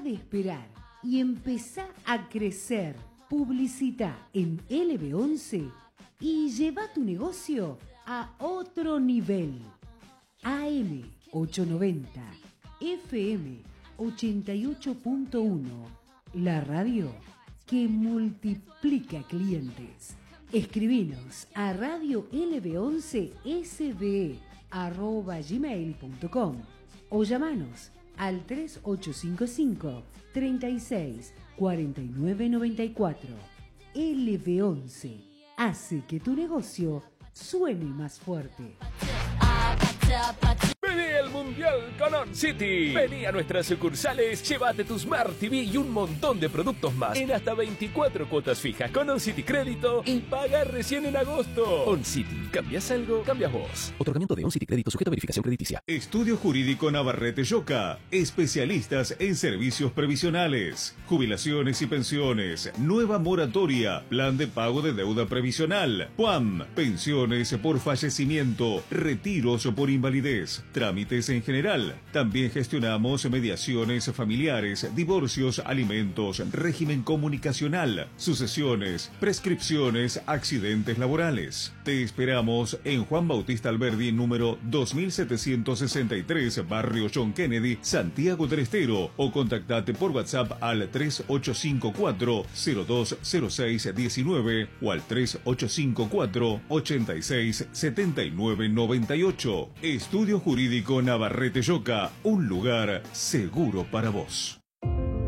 de esperar y empezá a crecer. Publicita en LB11 y lleva tu negocio a otro nivel. AM 890, FM 88.1, la radio que multiplica clientes. Escribinos a radiolb11sbe@gmail.com o llamanos al 3855 36 49 94. LB11 hace que tu negocio suene más fuerte. Vení al Mundial con On City. Vení a nuestras sucursales, llévate tu Smart TV y un montón de productos más en hasta 24 cuotas fijas con On City Crédito y paga recién en agosto. On City, ¿cambias algo? Cambias vos. Otorgamiento de On City Crédito sujeto a verificación crediticia. Estudio Jurídico Navarrete Yoca, especialistas en servicios previsionales, jubilaciones y pensiones, nueva moratoria, plan de pago de deuda previsional, PUAM, pensiones por fallecimiento, retiros por invalidez, trámites en general. También gestionamos mediaciones familiares, divorcios, alimentos, régimen comunicacional, sucesiones, prescripciones, accidentes laborales. Te esperamos en Juan Bautista Alberdi, número 2763, Barrio John Kennedy, Santiago del Estero, o contactate por WhatsApp al 3854-020619 o al 3854-867998. Estudio Jurídico Navarrete Yoca, un lugar seguro para vos.